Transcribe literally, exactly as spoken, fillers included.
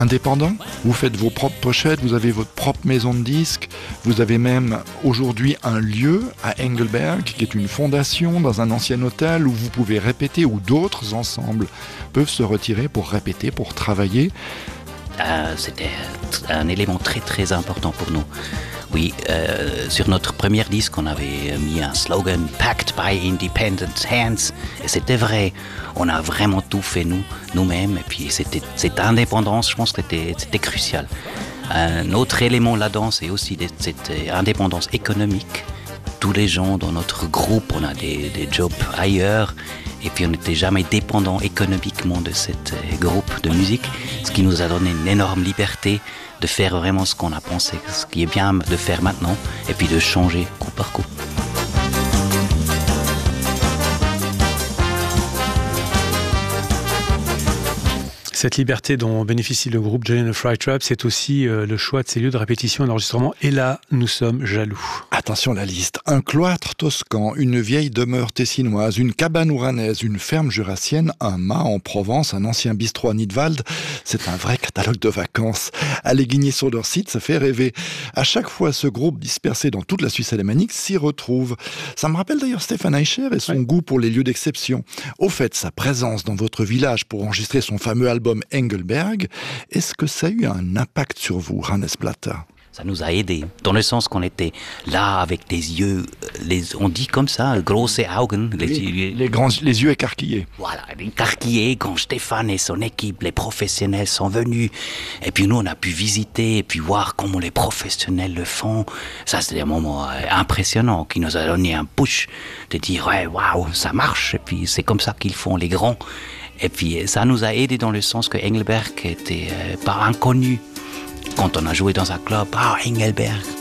Indépendant, vous faites vos propres pochettes, vous avez votre propre maison de disques, vous avez même aujourd'hui un lieu à Engelberg qui est une fondation dans un ancien hôtel où vous pouvez répéter, où d'autres ensembles peuvent se retirer pour répéter, pour travailler. Euh, c'était un élément très très important pour nous. Oui, euh, sur notre premier disque, on avait mis un slogan « Packed by Independent Hands » et c'était vrai. On a vraiment tout fait nous, nous-mêmes et puis c'était, cette indépendance, je pense que c'était, c'était crucial. Un autre élément là-dedans, c'est aussi cette indépendance économique. Tous les gens dans notre groupe, on a des, des jobs ailleurs et puis on n'était jamais dépendant économiquement de ce groupe de musique, ce qui nous a donné une énorme liberté de faire vraiment ce qu'on a pensé, ce qui est bien de faire maintenant, et puis de changer coup par coup. Cette liberté dont bénéficie le groupe Johnny and the Fried Trap, c'est aussi euh, le choix de ces lieux de répétition et d'enregistrement. Et là, nous sommes jaloux. Attention la liste. Un cloître toscan, une vieille demeure tessinoise, une cabane ouranaise, une ferme jurassienne, un mât en Provence, un ancien bistrot à Nidwald. C'est un vrai catalogue de vacances. Allez guigner sur leur site, ça fait rêver. À chaque fois, ce groupe dispersé dans toute la Suisse alémanique s'y retrouve. Ça me rappelle d'ailleurs Stefan Eicher et son ouais. goût pour les lieux d'exception. Au fait, sa présence dans votre village pour enregistrer son fameux album Engelberg, est-ce que ça a eu un impact sur vous, Hannes Blatter? Ça nous a aidés, dans le sens qu'on était là avec des yeux, les, on dit comme ça, grosse Augen. Les, les, les, grands, les yeux écarquillés. Voilà, écarquillés, quand Stéphane et son équipe, les professionnels sont venus. Et puis nous, on a pu visiter et puis voir comment les professionnels le font. Ça, c'était un moment impressionnant qui nous a donné un push de dire, ouais, waouh, ça marche. Et puis c'est comme ça qu'ils font, les grands. Et puis ça nous a aidés dans le sens que Engelberg était euh, pas inconnu. Quand on a joué dans un club, ah, Engelberg,